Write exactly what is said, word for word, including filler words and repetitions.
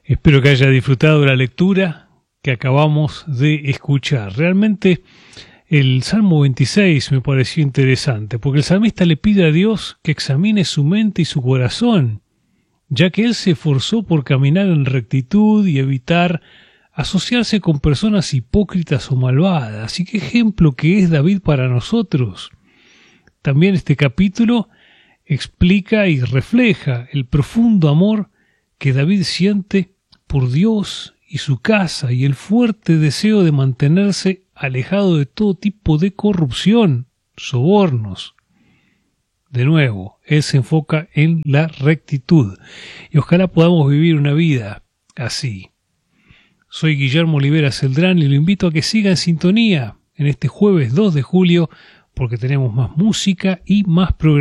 Espero que haya disfrutado de la lectura que acabamos de escuchar. Realmente el Salmo veintiséis me pareció interesante, porque el salmista le pide a Dios que examine su mente y su corazón, ya que él se esforzó por caminar en rectitud y evitar asociarse con personas hipócritas o malvadas. Y qué ejemplo que es David para nosotros. También este capítulo explica y refleja el profundo amor que David siente por Dios y su casa y el fuerte deseo de mantenerse alejado de todo tipo de corrupción, sobornos. De nuevo, él se enfoca en la rectitud y ojalá podamos vivir una vida así. Soy Guillermo Olivera Celdrán y lo invito a que siga en sintonía en este jueves dos de julio porque tenemos más música y más programación.